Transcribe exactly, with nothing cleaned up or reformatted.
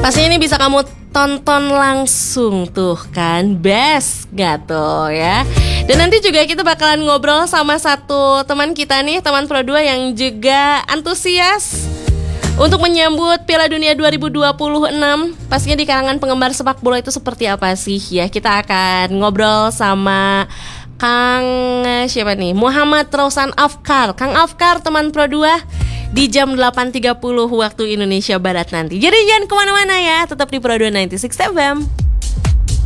Pastinya ini bisa kamu tonton langsung tuh kan, best gak tuh ya. Dan nanti juga kita bakalan ngobrol sama satu teman kita nih, teman Pro dua yang juga antusias untuk menyambut Piala Dunia dua ribu dua puluh enam. Pastinya di kalangan penggemar sepak bola itu seperti apa sih ya. Kita akan ngobrol sama Kang siapa nih? Muhammad Rausan Afkar. Kang Afkar, teman Pro dua, di jam delapan tiga puluh waktu Indonesia Barat nanti. Jadi jangan kemana-mana ya, tetap di Pro dua sembilan puluh enam F M.